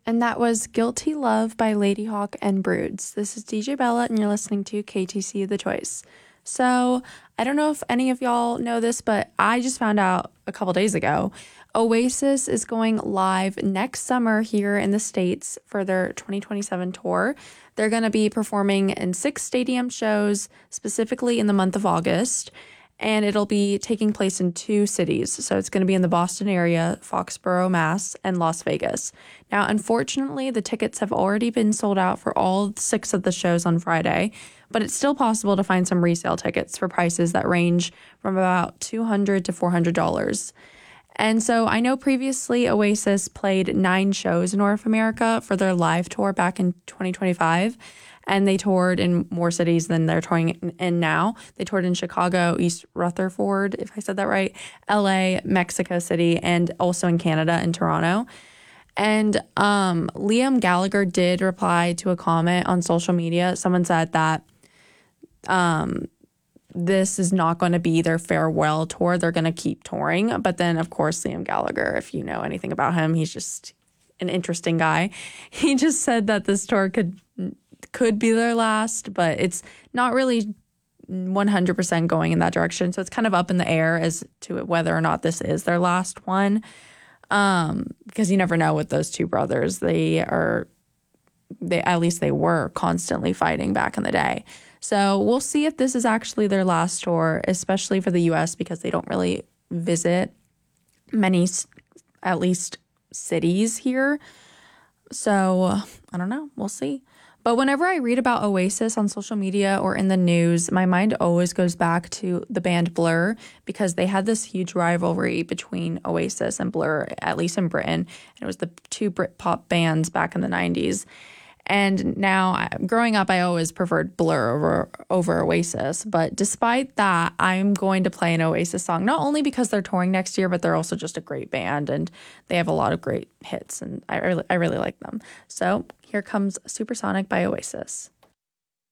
And that was Guilty Love by Ladyhawk and Broods. This is DJ Bella, and you're listening to KTC The Choice. So, I don't know if any of y'all know this, but I just found out a couple days ago. Oasis is going live next summer here in the States for their 2027 tour. They're going to be performing in 6 stadium shows, specifically in the month of August. And it'll be taking place in 2 cities. So it's going to be in the Boston area, Foxborough, Mass, and Las Vegas. Now, unfortunately, the tickets have already been sold out for all 6 of the shows on Friday, but it's still possible to find some resale tickets for prices that range from about $200 to $400. And so I know previously Oasis played 9 shows in North America for their live tour back in 2025. And they toured in more cities than they're touring in now. They toured in Chicago, East Rutherford, if I said that right, LA, Mexico City, and also in Canada in Toronto. And Liam Gallagher did reply to a comment on social media. Someone said that this is not going to be their farewell tour. They're going to keep touring. But then, of course, Liam Gallagher, if you know anything about him, he's just an interesting guy. He just said that this tour could be their last, but it's not really 100% going in that direction. So it's kind of up in the air as to whether or not this is their last one. Because you never know with those 2 brothers. They at least they were constantly fighting back in the day. So we'll see if this is actually their last tour, especially for the US, because they don't really visit many, at least cities here. So I don't know. We'll see. But whenever I read about Oasis on social media or in the news, my mind always goes back to the band Blur, because they had this huge rivalry between Oasis and Blur, at least in Britain. And it was the 2 Britpop bands back in the 90s. And now, growing up, I always preferred Blur over Oasis. But despite that, I'm going to play an Oasis song, not only because they're touring next year, but they're also just a great band, and they have a lot of great hits, and I really like them. So here comes Supersonic by Oasis.